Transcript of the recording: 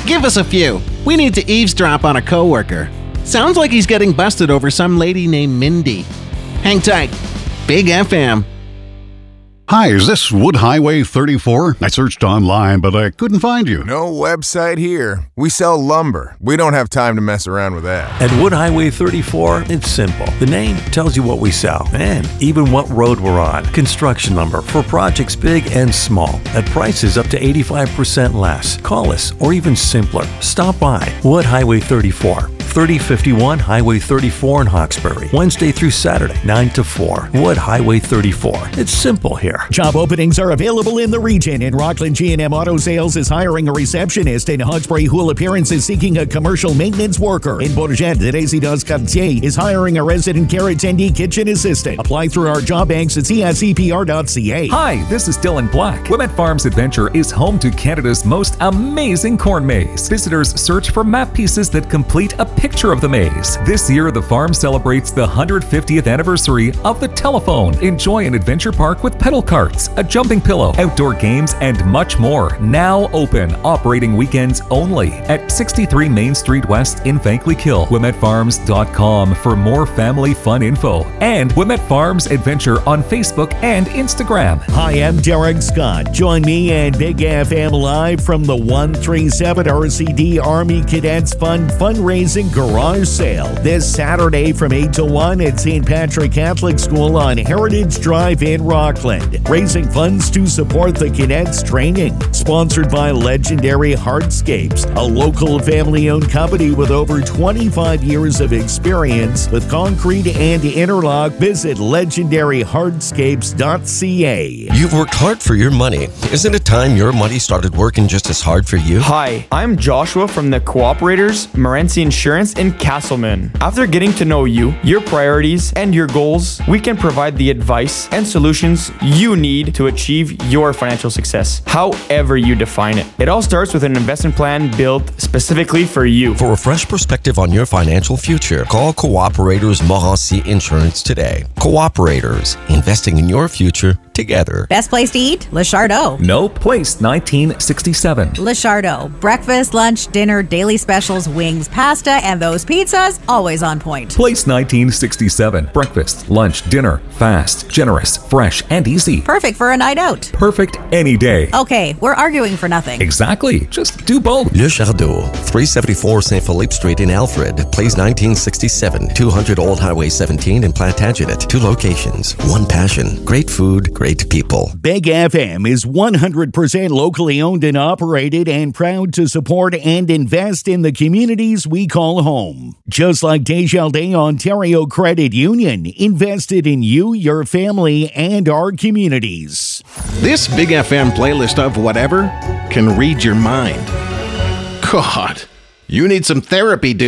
Give us a few. We need to eavesdrop on a coworker. Sounds like he's getting busted over some lady named Mindy. Hang tight. Big FM. Hi, is this Wood Highway 34? I searched online, but I couldn't find you. No website here. We sell lumber. We don't have time to mess around with that. At Wood Highway 34, it's simple. The name tells you what we sell and even what road we're on. Construction lumber for projects big and small at prices up to 85% less. Call us or even simpler. Stop by Wood Highway 34. 3051 Highway 34 in Hawkesbury. Wednesday through Saturday, 9 to 4. Wood Highway 34. It's simple here. Job openings are available in the region, and Rockland G&M Auto Sales is hiring a receptionist. In Hawkesbury, Hula Appearance is seeking a commercial maintenance worker. In Bourget, the Résidence Cartier is hiring a resident care attendee kitchen assistant. Apply through our job banks at csepr.ca. Hi, this is Dylan Black. Wilmette Farms Adventure is home to Canada's most amazing corn maze. Visitors search for map pieces that complete a picture of the maze. This year, the farm celebrates the 150th anniversary of the telephone. Enjoy an adventure park with pedal carts, a jumping pillow, outdoor games, and much more. Now open, operating weekends only at 63 Main Street West in Vankleek-Hill. WilmetteFarms.com for more family fun info. And Wilmette Farms Adventure on Facebook and Instagram. Hi, I'm Derek Scott. Join me and Big FM live from the 137 RCD Army Cadets Fund fundraising garage sale this Saturday from 8 to 1 at St. Patrick Catholic School on Heritage Drive in Rockland, raising funds to support the cadets training. Sponsored by Legendary Hardscapes, a local family-owned company with over 25 years of experience with concrete and interlock. Visit legendaryhardscapes.ca. You've worked hard for your money. Isn't it time your money started working just as hard for you? Hi, I'm Joshua from the Cooperators Morency Insurance in Castleman. After getting to know you, your priorities, and your goals, we can provide the advice and solutions you need to achieve your financial success, however you define it. It all starts with an investment plan built specifically for you. For a fresh perspective on your financial future, call Cooperators Morency Insurance today. Cooperators, investing in your future together. Best place to eat? Le Chardot. No Place 1967. Le Chardot. Breakfast, lunch, dinner, daily specials, wings, pasta, and those pizzas, always on point. Place 1967. Breakfast, lunch, dinner, fast, generous, fresh, and easy. Perfect for a night out. Perfect any day. Okay, we're arguing for nothing. Exactly. Just do both. Le Chardot, 374 St. Philippe Street in Alfred. Place 1967. 200 Old Highway 17 in Plantagenet. 2 locations. One passion. Great food, great people. Big FM is 100% locally owned and operated and proud to support and invest in the communities we call home. Just like Desjardins Ontario Credit Union, invested in you, your family, and our communities. This Big FM playlist of whatever can read your mind. God, you need some therapy, dude.